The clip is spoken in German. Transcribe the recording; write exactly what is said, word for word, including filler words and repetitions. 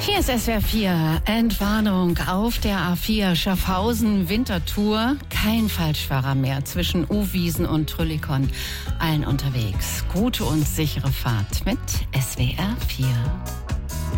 Hier ist S W R vier. Entwarnung auf der A vier Schaffhausen-Winterthur. Kein Falschfahrer mehr zwischen Uwiesen und Trüllikon. Allen unterwegs. Gute und sichere Fahrt mit S W R vier.